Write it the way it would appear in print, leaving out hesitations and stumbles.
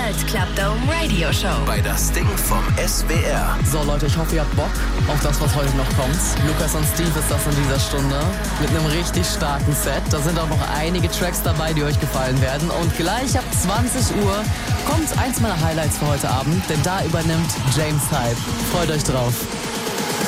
Charles Club Dome Radio Show. Bei das Ding vom SWR. So Leute, ich hoffe, ihr habt Bock auf das, was heute noch kommt. Lukas und Steve ist das in dieser Stunde mit einem richtig starken Set. Da sind auch noch einige Tracks dabei, die euch gefallen werden. Und gleich ab 20 Uhr kommt eins meiner Highlights für heute Abend, denn da übernimmt James Hype. Freut euch drauf.